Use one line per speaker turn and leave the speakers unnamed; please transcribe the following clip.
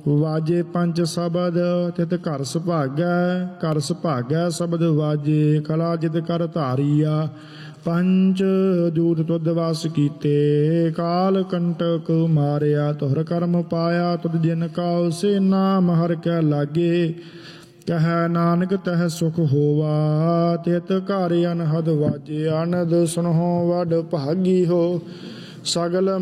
ਵਾਜੇ ਪੰਜ ਸ਼ਬਦ ਤਿਤ ਘਰ ਸੁਭਾਗੈ ਸ਼ਬਦ ਵਾਜੇ ਕਲਾ ਜਿਤ ਕਰ ਧਾਰੀਆ ਪੰਚ ਜੂਤ ਤੁਧ ਵਸ ਕੀਤੇ ਕਾਲ ਕੰਟਕ ਮਾਰਿਆ ਤੁਹਰ ਕਰਮ ਪਾਇਆ ਤੁਧ ਜਿਨ ਕਉ ਸੇ ਨਾਮ ਹਰਿ ਕੈ ਲਾਗੇ ਕਹਿ ਨਾਨਕ ਤਹ ਸੁਖ ਹੋਵਾ ਤਿਤ ਘਰ ਅਨਹਦ ਵਾਜੇ ਅਨੰਦ ਸੁਨਹੁ ਵਡ ਭਾਗੀ ਹੋ ਸਗਲ